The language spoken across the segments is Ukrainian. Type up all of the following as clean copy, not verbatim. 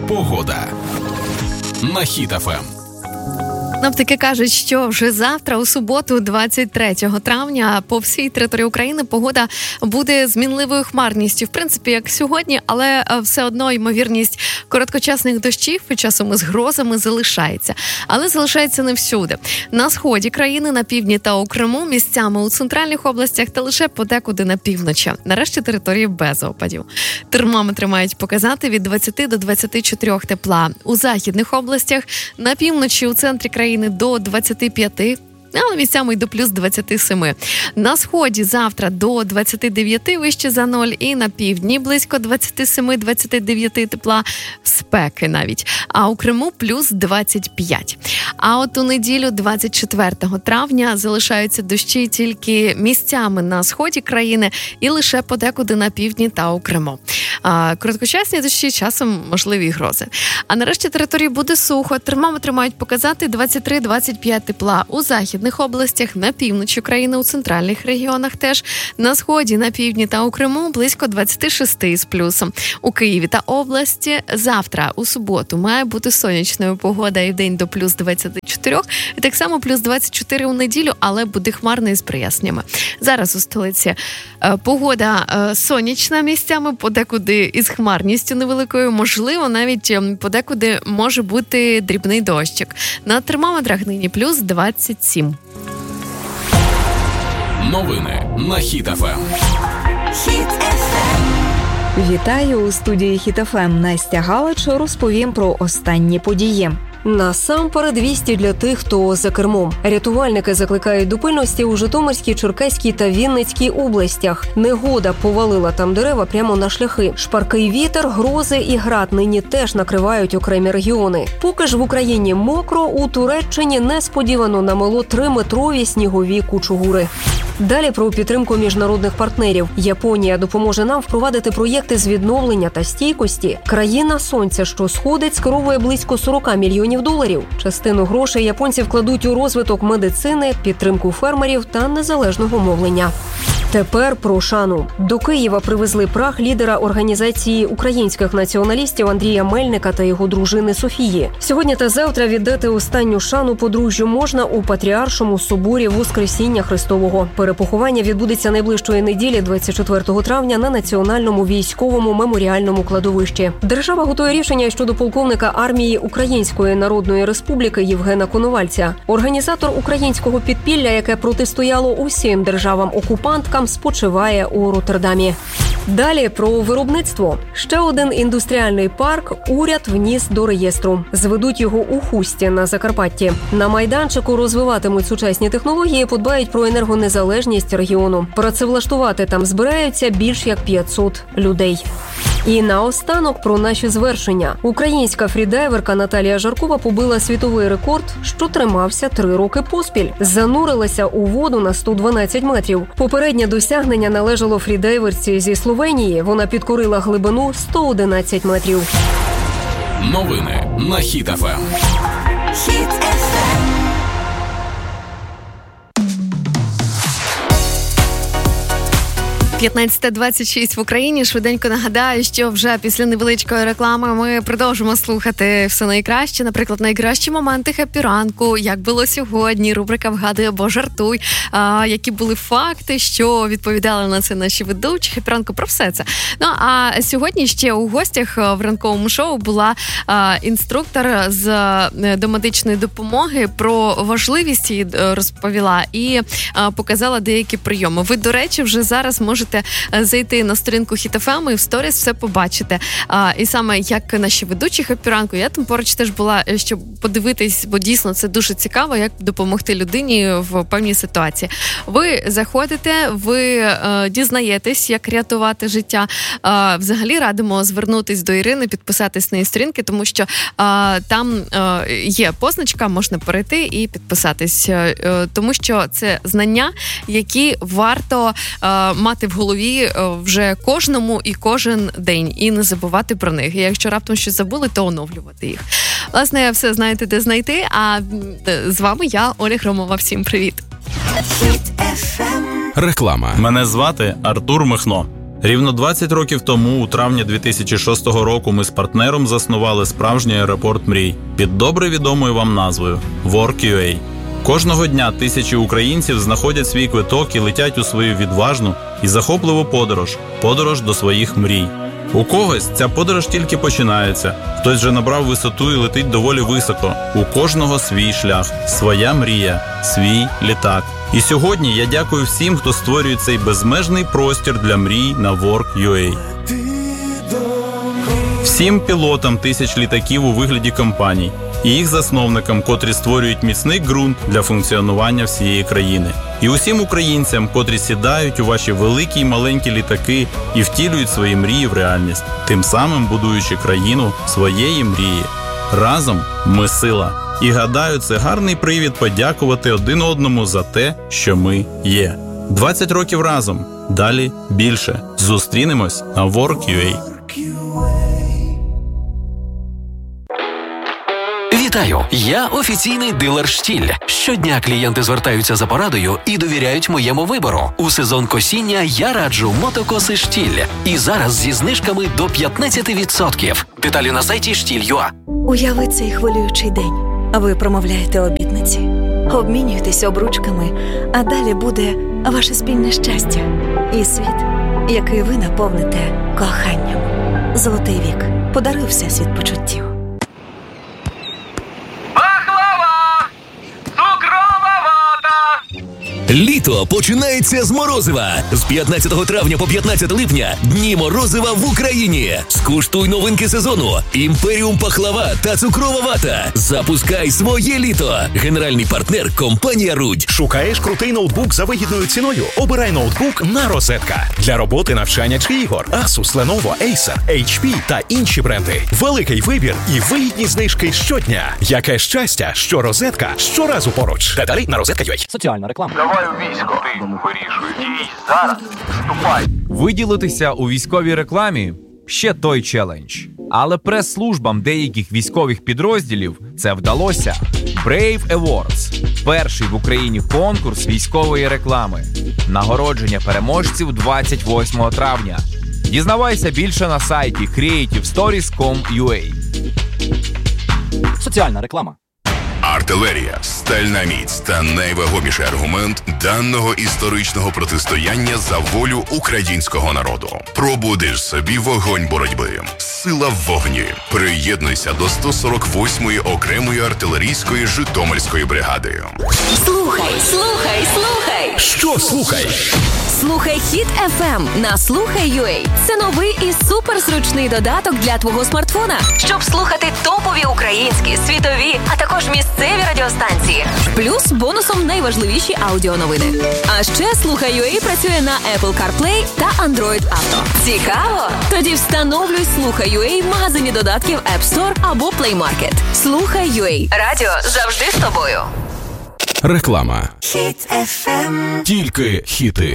Погода на Хіт ФМ. Синоптики кажуть, що вже завтра, у суботу, 23 травня, по всій території України погода буде з мінливою хмарністю. В принципі, як сьогодні, але все одно ймовірність короткочасних дощів і часом із грозами залишається. Але залишається не всюди. На сході країни, на півдні та у Криму, місцями у центральних областях та лише подекуди на півночі. Нарешті території без опадів. Термометри мають показати від 20 до 24 тепла. У західних областях, на півночі, у центрі країни до 25, але місцями й до плюс 27. На сході завтра до 29 вище за 0 і на півдні близько 27-29 тепла, спеки навіть. А у Криму плюс 25. А от у неділю 24 травня залишаються дощі тільки місцями на сході країни і лише подекуди на півдні та у Криму. Короткочасні дощі, часом можливі грози. А нарешті території буде сухо. Термометри мають показати 23-25 тепла у західних областях, на півночі країни, у центральних регіонах теж. На сході, на півдні та у Криму близько 26 з плюсом. У Києві та області завтра, у суботу, має бути сонячною погода і в день до плюс 24, і так само плюс 24 у неділю, але буде хмарно із проясненнями. Зараз у столиці погода сонячна місцями, подекуди із хмарністю невеликою, можливо, навіть подекуди може бути дрібний дощик. На термометрах нині плюс 27. Новини на Хіт ФМ. Вітаю у студії Хіт ФМ. Настя Галич, розповім про останні події. Насамперед вісті для тих, хто за кермом. Рятувальники закликають до пильності у Житомирській, Черкаській та Вінницькій областях. Негода повалила там дерева прямо на шляхи. Шпаркий вітер, грози і град нині теж накривають окремі регіони. Поки ж в Україні мокро, у Туреччині несподівано намело 3-метрові снігові кучугури. Далі про підтримку міжнародних партнерів. Японія допоможе нам впровадити проєкти з відновлення та стійкості. Країна сонця, що сходить, скеровує близько 40 мільйонів доларів. Частину грошей японці вкладуть у розвиток медицини, підтримку фермерів та незалежного мовлення. Тепер про шану. До Києва привезли прах лідера організації українських націоналістів Андрія Мельника та його дружини Софії. Сьогодні та завтра віддати останню шану подружжю можна у Патріаршому соборі Воскресіння Христового. Перепоховання відбудеться найближчої неділі, 24 травня, на Національному військовому меморіальному кладовищі. Держава готує рішення щодо полковника армії Української Народної Республіки Євгена Коновальця. Організатор українського підпілля, яке протистояло усім державам-окупанткам, спочиває у Роттердамі. Далі про виробництво. Ще один індустріальний парк уряд вніс до реєстру. Зведуть його у Хусті на Закарпатті. На майданчику розвиватимуть сучасні технології, подбають про енергонезалежність регіону. Працевлаштувати там збираються більш як 500 людей. І наостанок про наші звершення. Українська фрідайверка Наталія Жаркова побила світовий рекорд, що тримався 3 роки поспіль. Занурилася у воду на 112 метрів. Попереднє досягнення належало фрідайверці зі Словенії. Вона підкорила глибину 111 метрів. Новини на Хіт ФМ. 15:26 в Україні. Швиденько нагадаю, що вже після невеличкої реклами ми продовжимо слухати все найкраще. Наприклад, найкращі моменти хеппі-ранку, як було сьогодні, рубрика «Вгадуй або жартуй», які були факти, що відповідали на це наші ведучі. Хеппі-ранку про все це. Ну, а сьогодні ще у гостях в ранковому шоу була інструктор з домедичної допомоги. Про важливість її розповіла і показала деякі прийоми. Ви, до речі, вже зараз можете зайти на сторінку Хіт ФМ і в сторіс все побачите. І саме як наші ведучі хеппі-ранку, я там поруч теж була, щоб подивитись, бо дійсно це дуже цікаво, як допомогти людині в певній ситуації. Ви заходите, ви дізнаєтесь, як рятувати життя. Взагалі радимо звернутись до Ірини, підписатись на її сторінки, тому що там є позначка, можна перейти і підписатись. Тому що це знання, які варто мати в голові вже кожному і кожен день, і не забувати про них. І якщо раптом щось забули, то оновлювати їх. Власне, все знаєте, де знайти, а з вами я, Оля Хромова. Всім привіт! Реклама. Мене звати Артур Михно. Рівно 20 років тому, у травні 2006 року, ми з партнером заснували справжній аеропорт мрій під добре відомою вам назвою Work.ua. Кожного дня тисячі українців знаходять свій квиток і летять у свою відважну і захопливу подорож до своїх мрій. У когось ця подорож тільки починається, хтось вже набрав висоту і летить доволі високо. У кожного свій шлях, своя мрія, свій літак. І сьогодні я дякую всім, хто створює цей безмежний простір для мрій на Work.ua. Всім пілотам тисяч літаків у вигляді компаній і їх засновникам, котрі створюють міцний ґрунт для функціонування всієї країни. І усім українцям, котрі сідають у ваші великі й маленькі літаки і втілюють свої мрії в реальність, тим самим будуючи країну своєї мрії. Разом ми сила. І гадаю, це гарний привід подякувати один одному за те, що ми є. 20 років разом. Далі більше. Зустрінемось на Work.ua. Вітаю! Я офіційний дилер «Штіль». Щодня клієнти звертаються за порадою і довіряють моєму вибору. У сезон косіння я раджу мотокоси «Штіль». І зараз зі знижками до 15%. Деталі на сайті «Штіль.ua». Уяви цей хвилюючий день. Ви промовляєте обітниці, обмінюєтесь обручками, а далі буде ваше спільне щастя і світ, який ви наповните коханням. Золотий вік. Подаруй всесвіт почуттів. Літо починається з морозива. З 15 травня по 15 липня дні морозива в Україні. Скуштуй новинки сезону. Імперіум пахлава та цукрова вата. Запускай своє літо. Генеральний партнер – компанія «Рудь». Шукаєш крутий ноутбук за вигідною ціною? Обирай ноутбук на «Розетка». Для роботи, навчання чи ігор. Asus, Lenovo, Acer, HP та інші бренди. Великий вибір і вигідні знижки щодня. Яке щастя, що «Розетка» щоразу поруч. Деталі на розетка.ua. Соціальна реклама. Давай у військо. Ти вирішуй. Дій зараз. Вступай. Виділитися у військовій рекламі – ще той челендж. Але прес-службам деяких військових підрозділів це вдалося. Brave Awards – перший в Україні конкурс військової реклами. Нагородження переможців 28 травня. Дізнавайся більше на сайті creativestories.com.ua. Соціальна реклама. Артилерія, стальна міць та найвагоміший аргумент даного історичного протистояння за волю українського народу. Пробудиш собі вогонь боротьби. Сила в вогні. Приєднуйся до 148-ї окремої артилерійської Житомирської бригади. Слухай, слухай, слухай! Що слухай? Слухай Хіт FM на Слухай.ua. Це новий і суперзручний додаток для твого смартфона, щоб слухати топові українські, світові, а також місцеві радіостанції. Плюс бонусом найважливіші аудіоновини. А ще Слухай.ua працює на Apple CarPlay та Android Auto. Цікаво? Тоді встановлюй Слухай.ua в магазині додатків App Store або Play Market. Слухай.ua. Радіо завжди з тобою. Реклама. Хіт FM. Тільки хіти.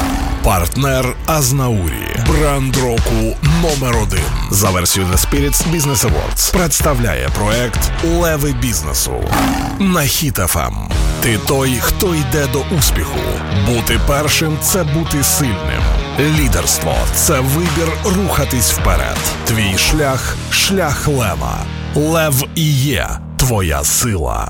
Партнер Азнаурі. Бренд року номер 1. За версією The Spirits Business Awards представляє проект «Леви бізнесу» на Хіт FM. Ти той, хто йде до успіху. Бути першим – це бути сильним. Лідерство – це вибір рухатись вперед. Твій шлях – шлях лева. Лев і є твоя сила.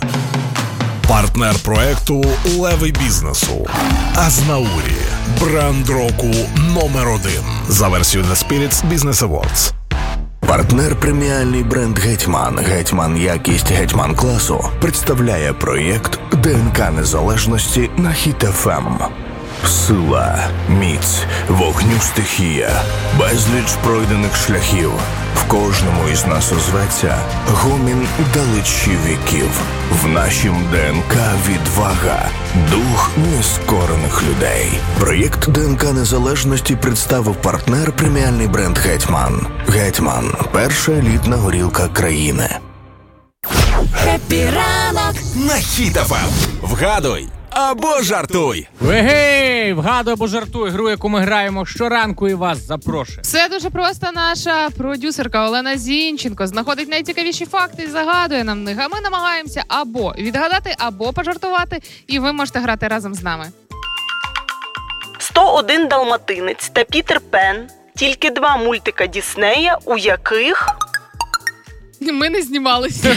Партнер проекту «Леви бізнесу» Азнаурі. Бренд року номер 1. За версією The Spirits Business Awards. Партнер преміальний бренд «Гетьман». «Гетьман» якість «Гетьман» класу представляє проєкт ДНК Незалежності на Хіт FM. Сила, міць, вогню стихія, безліч пройдених шляхів. В кожному із нас озветься гомін далечі віків. В нашім ДНК відвага, дух нескорених людей. Проєкт ДНК Незалежності представив партнер преміальний бренд «Гетьман». «Гетьман» – перша елітна горілка країни. Хеппі ранок на Хіт FM. Вгадуй або жартуй. Вегей! Вгадуй або жартуй. Гру, яку ми граємо щоранку, і вас запрошую. Все дуже просто. Наша продюсерка Олена Зінченко знаходить найцікавіші факти і загадує нам них. А ми намагаємося або відгадати, або пожартувати. І ви можете грати разом з нами. 101 Далматинець та Пітер Пен – тільки 2 мультика Діснея, у яких... Ми не знімалися.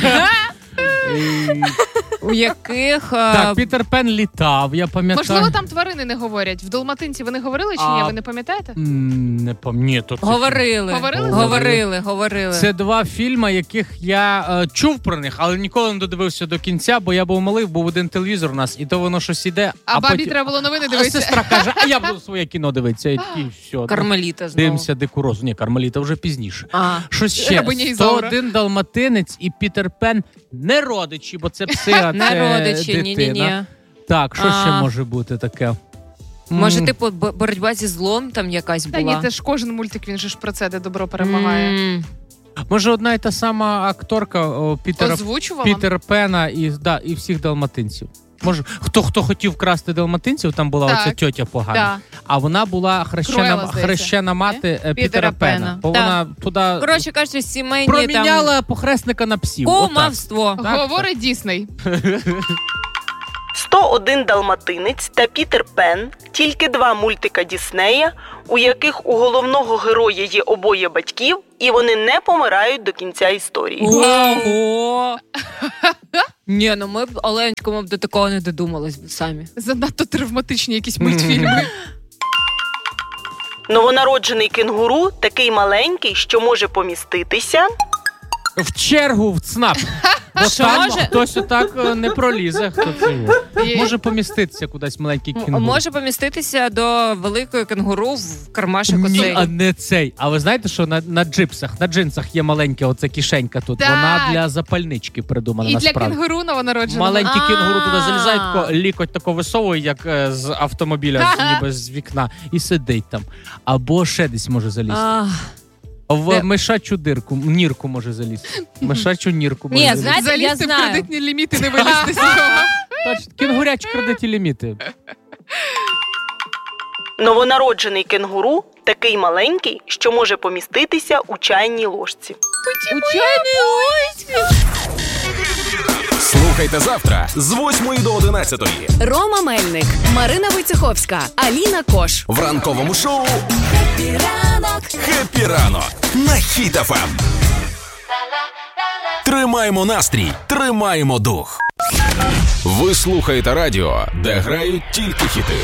У яких... Так, Пітер Пен літав, я пам'ятаю. Можливо, там тварини не говорять. В Далматинці вони говорили чи ні? Ви не пам'ятаєте? Не пам'ятаю. Говорили. Це 2 фільми, яких я чув про них, але ніколи не додивився до кінця, бо я був малий, був один телевізор у нас, і то воно щось іде. А бабі треба було новини дивитися. А сестра каже, а я буду своє кіно дивитися. І все. Кармеліта знову. Дивимося Дику Розу. Ні, Кармеліта вже пізніше. Щось ще. Рабиня Ізаура. 101 Далматинець і Пітер Пен не родичі, бо це пси, а це родичі, дитина. Так, що ще може бути таке? Може, типу, боротьба зі злом там якась була? Та ні, це ж кожен мультик, він же ж про це, де добро перемагає. Може, одна і та сама акторка Пітер Пена і всіх далматинців. Може, хто хотів красти далматинців, там була оця тьотя погана. А вона була хрещена мати Пітера Пена. Бо вона туди... Коротше кажучи, сімейні проміняла похресника на псів. Кумовство. Говорить Дісней. 101 Далматинець та Пітер Пен – тільки 2 мультика Діснея, у яких у головного героя є обоє батьків, і вони не помирають до кінця історії. Ого! Ні, ну ми б, Оленечко, ми б до такого не додумались б самі. Занадто травматичні якісь мультфільми. Новонароджений кенгуру такий маленький, що може поміститися... в чергу в ЦНАП. Бо там хтось отак не пролізе. Може поміститися кудись маленький кенгуру. Може поміститися до великої кенгуру в кармашок оцей. Ні, а не цей. А ви знаєте, що на джинсах є маленька оця кишенька тут. Так. Вона для запальнички придумана насправді. І для кенгуру новонародженого. Маленький кенгуру туди залізає, лікоть тако висовує, як з автомобіля, ніби з вікна, і сидить там. Або ще десь може залізти. В мишачу нірку може залізти. Мишачу нірку може залізти. Ні, знаєте, я знаю. В кредитні ліміти не вилізти з цього. Точно, кенгурячі кредитні ліміти. Новонароджений кенгуру такий маленький, що може поміститися у чайній ложці. У чайній ложці? Слухайте завтра з 8 до 11. Рома Мельник, Марина Войцеховська, Аліна Кош. В ранковому шоу «Хеппі ранок» на Хіт ФМ. Тримаємо настрій, тримаємо дух. Ви слухаєте радіо, де грають тільки хіти.